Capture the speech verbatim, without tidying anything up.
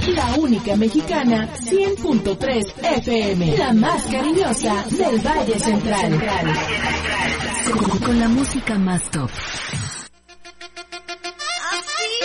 La única mexicana, cien punto tres F M. La más cariñosa del Valle Central. Con, con la música más top.